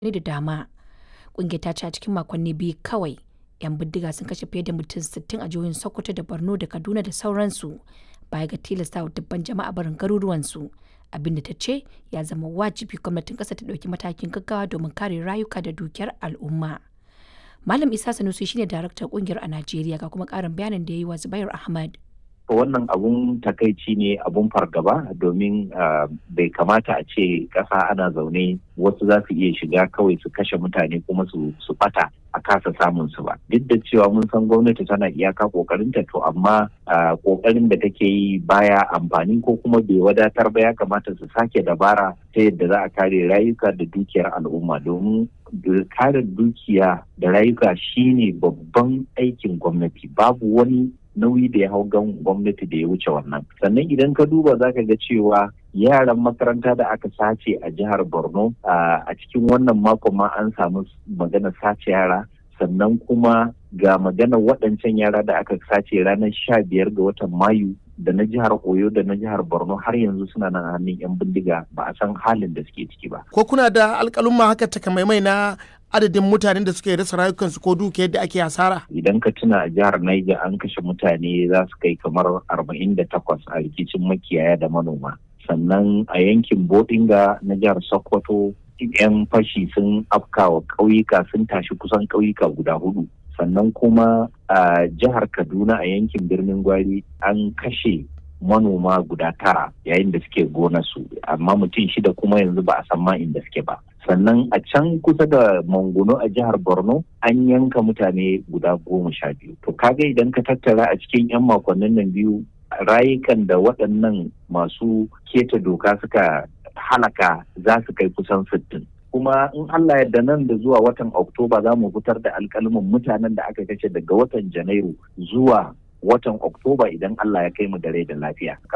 da dama. Ƙungiyar ta ce a cikin makonni biyu kawai 'yan bindiga sun kashe fiye da mutum 60 a jihohin Sokoto da Borno da Kaduna da sauransu, baya ga tilastawa dubban jama'a barin garuruwansu, abinda ta ce ya zama wajibi gwamnatin ƙasar ta ɗauki matakin gaggawa domin kare rayuka da dukiyar al'umma. Malam Isa Sanusi shine daraktan ƙungiyar a Najeriya, ga kuma ƙarin bayanin da ya yi wa Zubair Ahmad. Wannan abun takaici ne, abun fargaba, domin bai kamata a ce ƙasa ana zaune wasu za su iya shiga kawai su kashe mutane kuma su bata a kasa samun su ba. Duk da cewa mun san gwamnati tana iyaka kokarinta, to amma kokarin da take yi baya amfani ko kuma bai wadatar ba. Ya kamata su sake dabara ta yadda za a kare rayuka da dukiyar al'umma, domin kare dukiya da rayuka shine babban aikin gwamnati. Babu wani nauyi da ya hau gwamnati da ya wuce wannan. Sannan idan ka duba za ka ga cewa yaran makaranta da aka sace a jihar Borno a cikin wannan makon ma an samu magana sace yara, sannan kuma ga magana waɗancan yara da aka sace ranar 15 ga watan Mayu da na jihar Oyo da na jihar Borno har yanzu suna nan hannun 'yan bindiga, ba a san halin da suke ciki ba. Ko kuna da alƙalumma haka takamaimai na adadin mutanen da suke rasa rayukansu ko dukiyar da ake hasara? Idan ka tuna a jihar Niger an kashe mutane za su kai kamar 48 a rikicin makiyaya da manoma. Sannan a yankin Bodinga na jihar Sokoto 'yan fashi sun afkawa ƙauyuka, sun tashi kusan ƙauyuka guda 4. Sannan kuma a jihar Kaduna a yankin Birnin Gwari an kashe manoma guda 9 yayin da suke gonarsu, amma mutum 6 kuma yanzu ba a san ma inda suke ba. Sannan a can kusa da Manguno a jihar Borno an yanka mutane guda 12. To kaga idan ka tattara a cikin 'yan makonnin nan biyu, rayukan da waɗannan masu keta doka suka halaka za su kai kusan 60. Kuma in Allah yadda nan da zuwa watan Oktoba za mu fitar da alƙalmin mutanen da aka kashe daga watan Janairu zuwa watan Oktoba idan Allah ya kai mu da rai da lafiya.